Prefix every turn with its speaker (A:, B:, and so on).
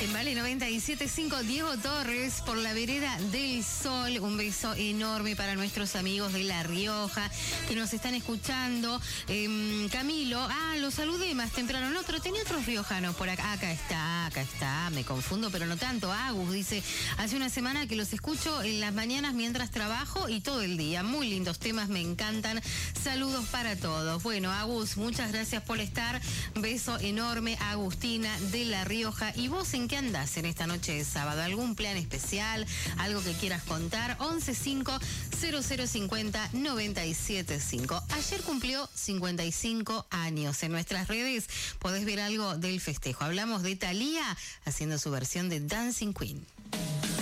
A: En Vale 97.5, Diego Torres por la vereda del Sol. Un beso enorme para nuestros amigos de La Rioja que nos están escuchando. Camilo, lo saludé más temprano, no, pero tenía otros riojanos por acá. Acá está, me confundo, pero no tanto. Agus dice, hace una semana que los escucho en las mañanas mientras trabajo y todo el día. Muy lindos temas, me encantan. Saludos para todos. Bueno, Agus, muchas gracias por estar. Beso enorme a Agustina de La Rioja. ¿Y vos en qué andás en esta noche de sábado? ¿Algún plan especial? ¿Algo que quieras contar? 11-5-0050-975. Ayer cumplió 55 años. En nuestras redes podés ver algo del festejo. Hablamos de Thalía haciendo su versión de Dancing Queen.